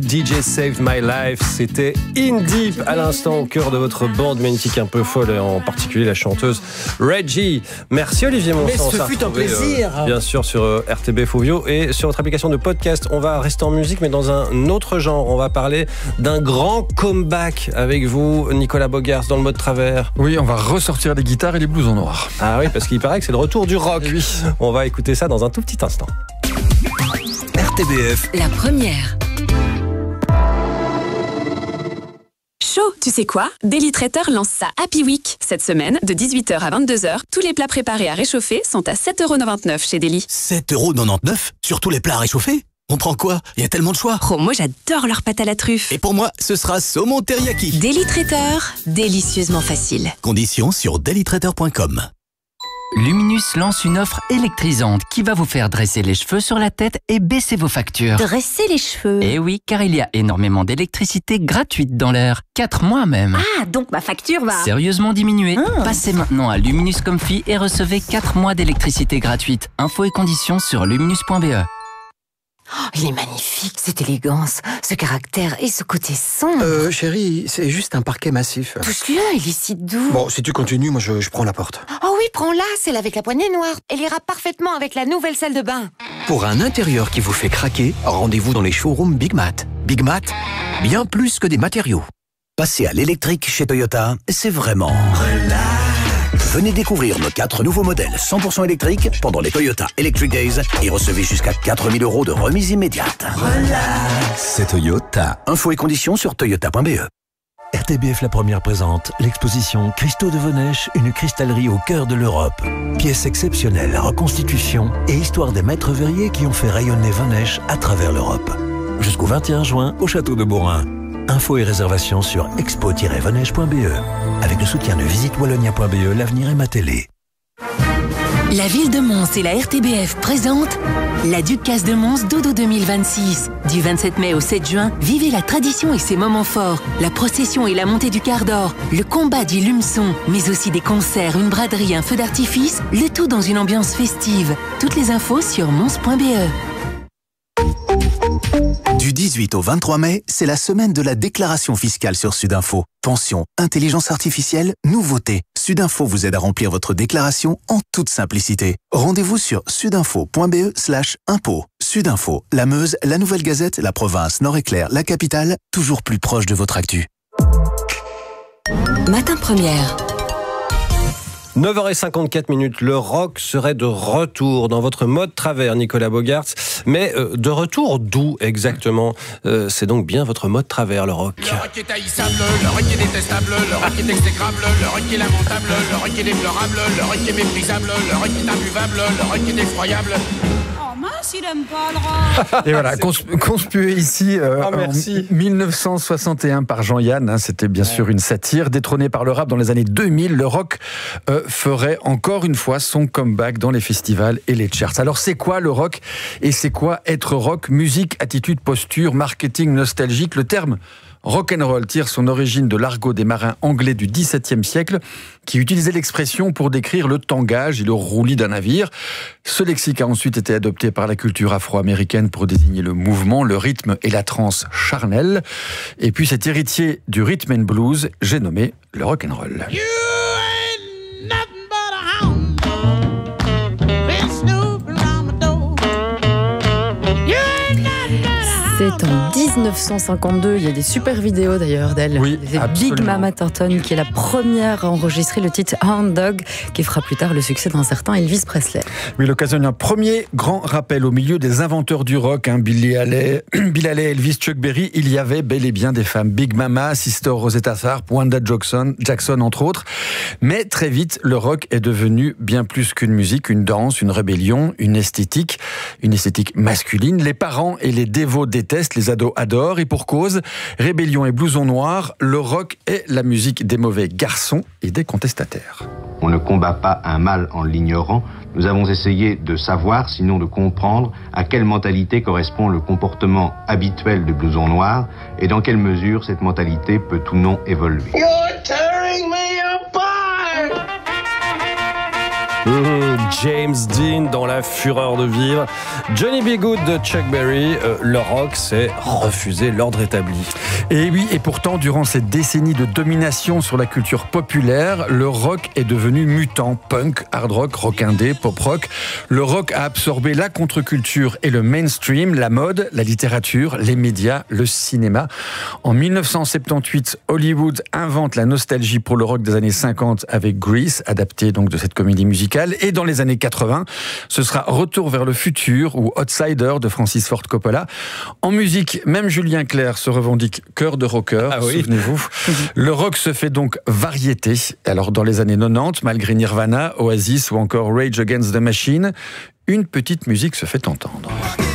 DJ Saved My Life, c'était In Deep à l'instant au cœur de votre bande magnétique un peu folle, et en particulier la chanteuse Reggie. Merci Olivier Monsant. Mais ce fut un plaisir. Bien sûr sur RTB Fovio et sur votre application de podcast. On va rester en musique mais dans un autre genre. On va parler d'un grand comeback avec vous, Nicolas Bogart, dans le mode travers. Oui, on va ressortir les guitares et les blousons noirs. Ah oui, parce qu'il paraît que c'est le retour du rock. Oui. On va écouter ça dans un tout petit instant. RTBF. La première. Chaud, tu sais quoi? Daily Traiteur lance sa Happy Week. Cette semaine, de 18h à 22h, tous les plats préparés à réchauffer sont à 7,99€ chez Daily. 7,99€ sur tous les plats à réchauffer? On prend quoi? Il y a tellement de choix. Oh, moi j'adore leur pâte à la truffe. Et pour moi, ce sera saumon teriyaki. Daily Traiteur, délicieusement facile. Conditions sur dailytraiteur.com. Luminus lance une offre électrisante qui va vous faire dresser les cheveux sur la tête et baisser vos factures. Dresser les cheveux? Eh oui, car il y a énormément d'électricité gratuite dans l'air. 4 mois même. Ah, donc ma facture va sérieusement diminuer. Passez maintenant à Luminus Comfy et recevez 4 mois d'électricité gratuite. Infos et conditions sur luminus.be. Oh, il est magnifique, cette élégance, ce caractère et ce côté sombre. Chérie, c'est juste un parquet massif. Touche-le, il est si doux. Bon, si tu continues, moi je prends la porte. Oh oui, prends-la, celle avec la poignée noire. Elle ira parfaitement avec la nouvelle salle de bain. Pour un intérieur qui vous fait craquer, rendez-vous dans les showrooms Big Mat. Big Mat, bien plus que des matériaux. Passer à l'électrique chez Toyota, c'est vraiment relax. Venez découvrir nos 4 nouveaux modèles 100% électriques pendant les Toyota Electric Days et recevez jusqu'à 4 000 € de remise immédiate. Relax. C'est Toyota. Infos et conditions sur toyota.be. RTBF La Première présente l'exposition Christo de Vonêche, une cristallerie au cœur de l'Europe. Pièces exceptionnelles, reconstitutions et histoire des maîtres verriers qui ont fait rayonner Vonêche à travers l'Europe. Jusqu'au 21 juin au château de Beaurain. Infos et réservations sur expo-vonêche.be. Avec le soutien de visitewallonia.be, l'avenir est ma télé. La ville de Mons et la RTBF présentent la Ducasse de Mons Dodo 2026. Du 27 mai au 7 juin, vivez la tradition et ses moments forts. La procession et la montée du quart d'or, le combat du lumeçon, mais aussi des concerts, une braderie, un feu d'artifice, le tout dans une ambiance festive. Toutes les infos sur mons.be. Du 18 au 23 mai, c'est la semaine de la déclaration fiscale sur Sudinfo. Pension, intelligence artificielle, nouveauté. Sudinfo vous aide à remplir votre déclaration en toute simplicité. Rendez-vous sur sudinfo.be/impôt. Sudinfo, la Meuse, la Nouvelle Gazette, la province, Nord-Éclair, la capitale, toujours plus proche de votre actu. Matin première. 9h54, le rock serait de retour dans votre mode travers, Nicolas Bogart. Mais de retour d'où exactement? C'est donc bien votre mode travers, le rock. Le rock est haïssable, le rock est détestable, le rock est exécrable, le rock est lamentable, le rock est déplorable, le rock est méprisable, le rock est imbuvable, le rock est effroyable. Oh mince, il aime pas le rock. Et voilà, conspué ici en 1961 par Jean-Yann, c'était bien sûr une satire. Détrôné par le rap dans les années 2000, le rock ferait encore une fois son comeback dans les festivals et les charts. Alors c'est quoi le rock et c'est quoi être rock? Musique, attitude, posture, marketing nostalgique. Le terme rock'n'roll tire son origine de l'argot des marins anglais du XVIIe siècle qui utilisaient l'expression pour décrire le tangage et le roulis d'un navire. Ce lexique a ensuite été adopté par la culture afro-américaine pour désigner le mouvement, le rythme et la transe charnelle. Et puis cet héritier du rhythm and blues, j'ai nommé le rock'n'roll. C'est en 1952, il y a des super vidéos d'ailleurs d'elle. Oui, Big Mama Thornton qui est la première à enregistrer le titre Hound Dog qui fera plus tard le succès d'un certain Elvis Presley. Oui, l'occasion d'un premier grand rappel au milieu des inventeurs du rock, Bill Haley, Elvis, Chuck Berry, il y avait bel et bien des femmes. Big Mama, Sister Rosetta Tharpe, Wanda Jackson entre autres. Mais très vite, le rock est devenu bien plus qu'une musique, une danse, une rébellion, une esthétique masculine. Les parents et les dévots détestent, les ados adorent, et pour cause, rébellion et blouson noir, le rock est la musique des mauvais garçons et des contestataires. On ne combat pas un mal en l'ignorant. Nous avons essayé de savoir, sinon de comprendre, à quelle mentalité correspond le comportement habituel du blouson noir et dans quelle mesure cette mentalité peut ou non évoluer. You're tearing me apart! James Dean dans La Fureur de vivre. Johnny B. Good de Chuck Berry. Le rock, c'est refuser l'ordre établi. Et oui, et pourtant, durant cette décennie de domination sur la culture populaire, le rock est devenu mutant. Punk, hard rock, rock indé, pop rock. Le rock a absorbé la contre-culture et le mainstream, la mode, la littérature, les médias, le cinéma. En 1978, Hollywood invente la nostalgie pour le rock des années 50 avec Grease, adapté donc de cette comédie musicale. Et dans les années 80, ce sera Retour vers le futur ou Outsider de Francis Ford Coppola. En musique, même Julien Clerc se revendique cœur de rocker, souvenez-vous. Le rock se fait donc variété. Alors dans les années 90, malgré Nirvana, Oasis ou encore Rage Against the Machine, une petite musique se fait entendre.